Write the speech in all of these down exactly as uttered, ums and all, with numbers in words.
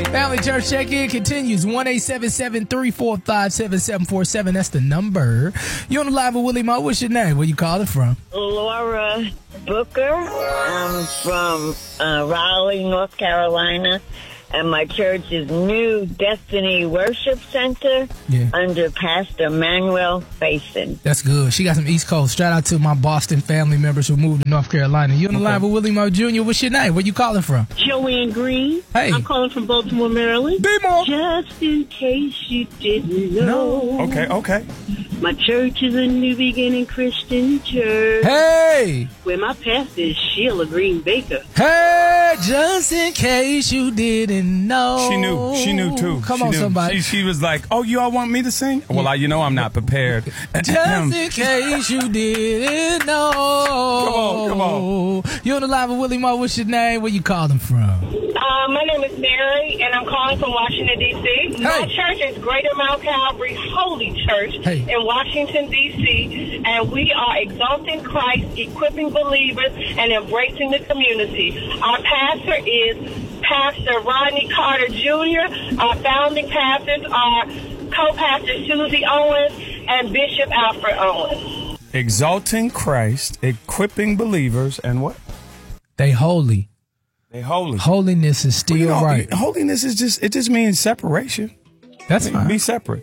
Family Church Check-In continues. one eight seven seven, three four five, seven seven four seven. That's the number. You on the live with Willie Mo. What's your name? Where you calling from? Laura Booker. I'm from uh, Raleigh, North Carolina. And my church is New Destiny Worship Center Yeah. under Pastor Manuel Faison. That's good. She got some East Coast. Shout out to my Boston family members who moved to North Carolina. You on the Okay. live with Willie Mo Junior What's your name? Where you calling from? Joanne Green. Hey. I'm calling from Baltimore, Maryland. B-More. Just in case you didn't know. Okay, okay. My church is a New Beginning Christian church. Hey. Where my pastor is Sheila Green Baker. Hey, just in case you didn't know. She knew. She knew, too. Come she on, knew. somebody. She, she was like, oh, you all want me to sing? Well, I, you know I'm not prepared. Just in case you didn't know. Come on, come on. You on the live with Willie Mo. What's your name? Where you calling from? Uh, my name is Mary, and I'm calling from Washington, D C My Hey. church is Greater Mount Calvary Holy Church Hey. in Washington, D C, and we are exalting Christ, equipping believers, and embracing the community. Our pastor is Pastor Rodney Carter Junior Our founding pastors are co-pastor Susie Owens and Bishop Alfred Owens. Exalting Christ, equipping believers, and what? They holy. They holy. Holiness is still Well, you know, right. Holiness is just, it just means separation. That's fine. Be separate.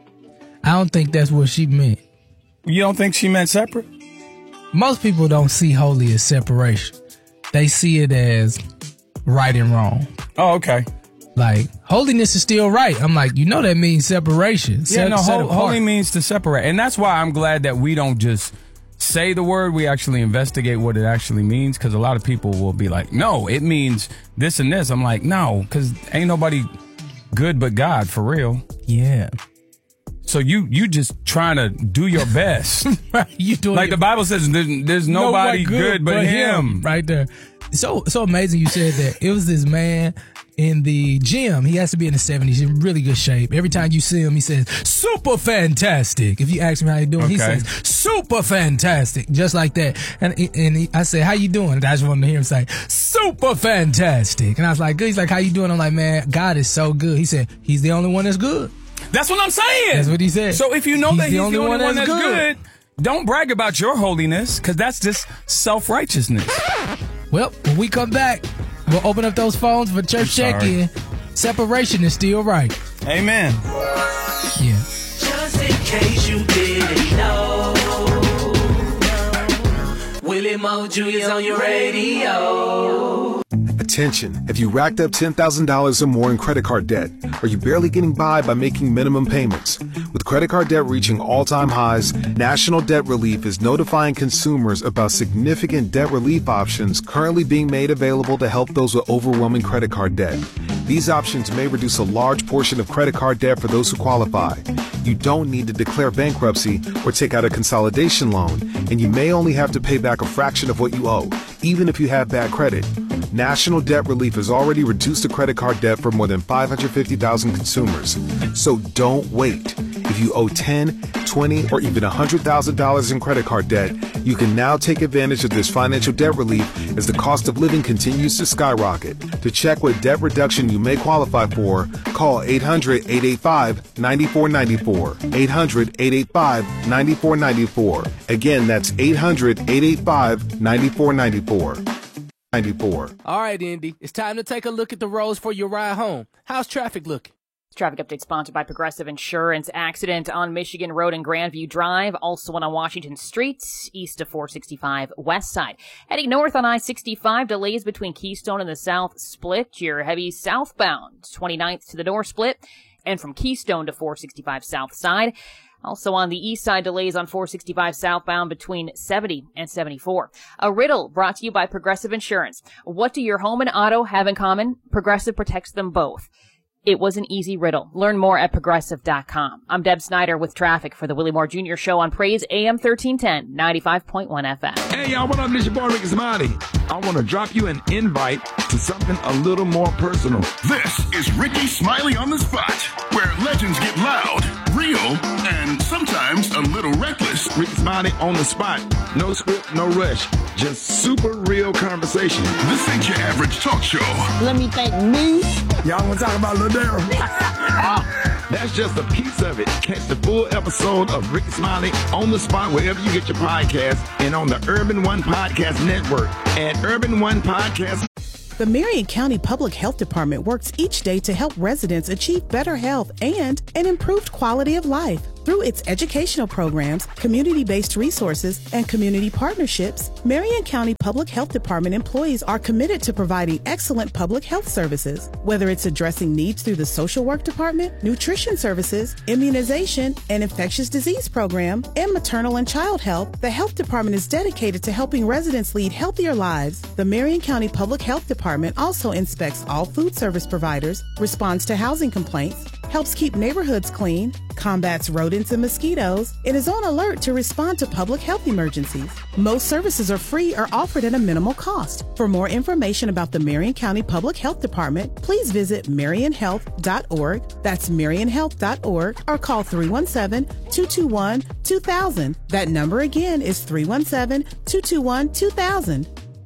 I don't think that's what she meant. You don't think she meant separate? Most people don't see holy as separation. They see it as right and wrong. Oh, okay. Like, holiness is still right. I'm like, you know that means separation. Yeah, Set- no, set ho- apart. holy means to separate. And that's why I'm glad that we don't just say the word. We actually investigate what it actually means, because a lot of people will be like, no, it means this and this. I'm like, no, because ain't nobody good but God, for real. Yeah. So you you just trying to do your best. Right. You doing Like your- the Bible says, there's, there's nobody good, but, him. Right there. So so amazing you said that. It was this man in the gym. He has to be in the seventies, in really good shape. Every time you see him, he says, super fantastic. If you ask him how he doing, he Okay. says, super fantastic. Just like that. And and he, I said, how you doing? And I just wanted to hear him say, super fantastic. And I was like, good. He's like, how you doing? I'm like, man, God is so good. He said, he's the only one that's good. That's what I'm saying. That's what he said. So if you know He's that the he's only the only one one that's that's good. good, don't brag about your holiness, because that's just self-righteousness. Well, when we come back, we'll open up those phones for church sorry. check-in. Separation is still right. Amen. Yeah. Just in case you didn't know, Willie Mo Junior's on your radio. Attention, if you racked up ten thousand dollars or more in credit card debt, are you barely getting by by making minimum payments? With credit card debt reaching all-time highs, National Debt Relief is notifying consumers about significant debt relief options currently being made available to help those with overwhelming credit card debt. These options may reduce a large portion of credit card debt for those who qualify. You don't need to declare bankruptcy or take out a consolidation loan, and you may only have to pay back a fraction of what you owe, even if you have bad credit. National Debt Relief has already reduced the credit card debt for more than five hundred fifty thousand consumers. So don't wait. If you owe ten, twenty, or even one hundred thousand dollars in credit card debt, you can now take advantage of this financial debt relief as the cost of living continues to skyrocket. To check what debt reduction you may qualify for, call eight hundred, eight eight five, nine four nine four. eight hundred, eight eight five, nine four nine four. Again, that's eight hundred, eight eight five, nine four nine four. ninety-four. All right, Indy. It's time to take a look at the roads for your ride home. How's traffic looking? Traffic update sponsored by Progressive Insurance. Accident on Michigan Road and Grandview Drive. Also one on Washington Street, east of four sixty-five west side. Heading north on I sixty-five, delays between Keystone and the South Split. Your heavy southbound, twenty-ninth to the North Split. And from Keystone to four sixty-five south side. Also on the east side, delays on four sixty-five southbound between seventy and seventy-four. A riddle brought to you by Progressive Insurance. What do your home and auto have in common? Progressive protects them both. It was an easy riddle. Learn more at progressive dot com. I'm Deb Snyder with traffic for the Willie Moore Junior Show on Praise A M thirteen ten, ninety-five point one F M. Hey, y'all, what up? This your boy, Ricky Smiley. I want to drop you an invite to something a little more personal. This is Ricky Smiley on the Spot. where legends get loud, real, and sometimes a little reckless. Rick Smiley on the spot. No script, no rush. Just super real conversation. This ain't your average talk show. Let me thank me. Y'all want to talk about Ladero? That's just a piece of it. Catch the full episode of Rick Smiley on the spot wherever you get your podcast and on the Urban One Podcast Network at Urban One Podcast. The Marion County Public Health Department works each day to help residents achieve better health and an improved quality of life. Through its educational programs, community-based resources, and community partnerships, Marion County Public Health Department employees are committed to providing excellent public health services. Whether it's addressing needs through the social work department, nutrition services, immunization, and infectious disease program, and maternal and child health, the health department is dedicated to helping residents lead healthier lives. The Marion County Public Health Department also inspects all food service providers, responds to housing complaints, helps keep neighborhoods clean, combats rodents and mosquitoes, and is on alert to respond to public health emergencies. Most services are free or offered at a minimal cost. For more information about the Marion County Public Health Department, please visit marion health dot org. That's marion health dot org, or call three one seven, two two one, two thousand. That number again is three one seven, two two one, two thousand.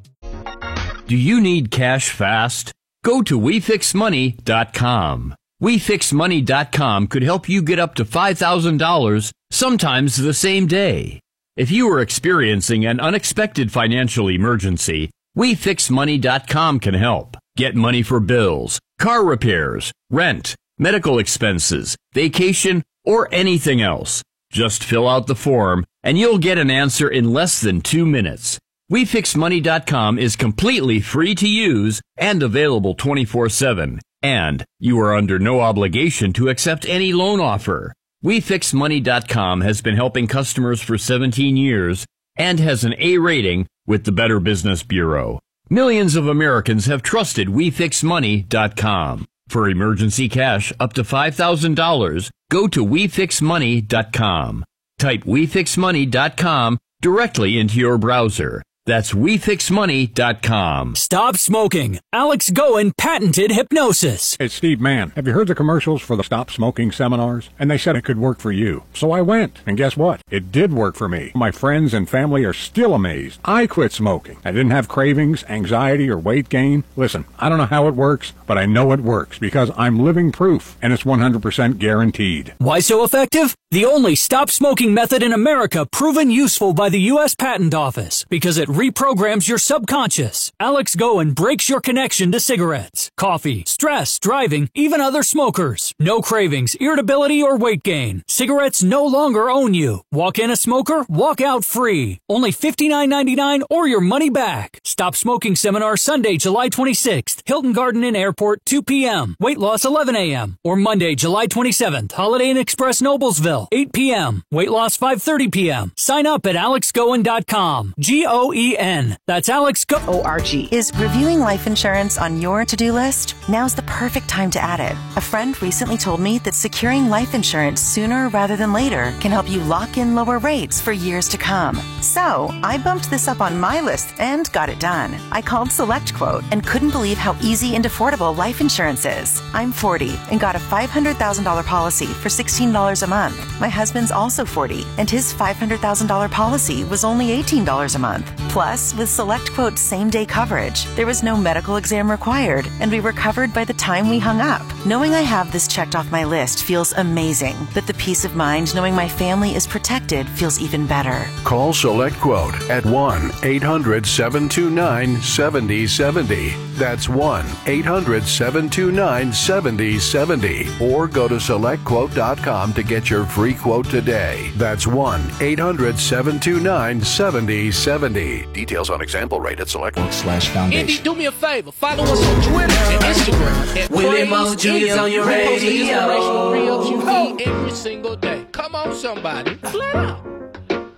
Do you need cash fast? Go to we fix money dot com. we fix money dot com could help you get up to five thousand dollars, sometimes the same day. If you are experiencing an unexpected financial emergency, we fix money dot com can help. Get money for bills, car repairs, rent, medical expenses, vacation, or anything else. Just fill out the form and you'll get an answer in less than two minutes. we fix money dot com is completely free to use and available twenty-four seven. And you are under no obligation to accept any loan offer. we fix money dot com has been helping customers for seventeen years and has an A rating with the Better Business Bureau. Millions of Americans have trusted we fix money dot com. For emergency cash up to five thousand dollars, go to we fix money dot com. Type we fix money dot com directly into your browser. That's we fix money dot com. Stop smoking. Alex Goen patented hypnosis. It's Steve Mann. Have you heard the commercials for the Stop Smoking seminars? And they said it could work for you. So I went. And guess what? It did work for me. My friends and family are still amazed. I quit smoking. I didn't have cravings, anxiety, or weight gain. Listen, I don't know how it works, but I know it works because I'm living proof. And it's one hundred percent guaranteed. Why so effective? The only stop smoking method in America proven useful by the U S Patent Office because it reprograms your subconscious. Alex Goen breaks your connection to cigarettes, coffee, stress, driving, even other smokers. No cravings, irritability, or weight gain. Cigarettes no longer own you. Walk in a smoker, walk out free. Only fifty-nine ninety-nine or your money back. Stop Smoking Seminar Sunday, July twenty-sixth. Hilton Garden Inn Airport, two p.m. Weight loss, eleven a.m. Or Monday, July twenty-seventh. Holiday Inn Express, Noblesville, eight p.m. Weight loss, five thirty p.m. Sign up at alex goen dot com. G O E N. That's Alex Go- O R G. Is reviewing life insurance on your to-do list? Now's the perfect time to add it. A friend recently told me that securing life insurance sooner rather than later can help you lock in lower rates for years to come. So, I bumped this up on my list and got it done. I called SelectQuote and couldn't believe how easy and affordable life insurance is. I'm forty and got a five hundred thousand dollars policy for sixteen dollars a month. My husband's also forty and his five hundred thousand dollars policy was only eighteen dollars a month. Plus, with SelectQuote's same-day coverage, there was no medical exam required, and we were covered by the time we hung up. Knowing I have this checked off my list feels amazing, but the peace of mind knowing my family is protected feels even better. Call SelectQuote at one eight hundred seven two nine seven zero seven zero. That's one eight hundred seven two nine seven zero seven zero. Or go to select quote dot com to get your free quote today. That's one eight hundred seven two nine seven zero seven zero. Details on example rate at SelectQuote slash foundation. Indy, do me a favor. Follow us on Twitter and Instagram. Willie Mo Junior's on your radio. Every single day. Come on, somebody. Flat out.